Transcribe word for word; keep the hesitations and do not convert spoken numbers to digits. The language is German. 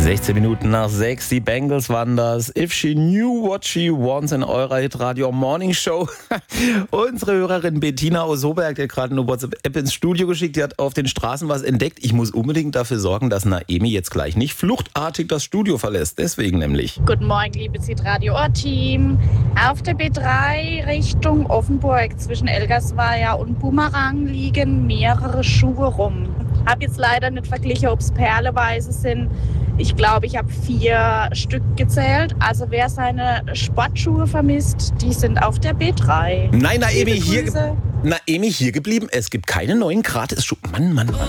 sechzehn Minuten nach sechs, die Bengals waren das. If she knew what she wants in eurer Hitradio Morning Show. Unsere Hörerin Bettina aus Soberg, die hat gerade eine WhatsApp ins Studio geschickt, die hat auf den Straßen was entdeckt. Ich muss unbedingt dafür sorgen, dass Naemi jetzt gleich nicht fluchtartig das Studio verlässt. Deswegen nämlich. Guten Morgen, liebes Hitradio-Ohr-Team. Auf der B drei Richtung Offenburg zwischen Elgersweier und Bumerang liegen mehrere Schuhe rum. Habe jetzt leider nicht verglichen, ob es perleweise sind. Ich glaube, ich habe vier Stück gezählt. Also wer seine Sportschuhe vermisst, die sind auf der B drei. Nein, Naemi, hier, Naemi, hier geblieben. Es gibt keine neuen Gratis-Schuhe. Mann, Mann, Mann.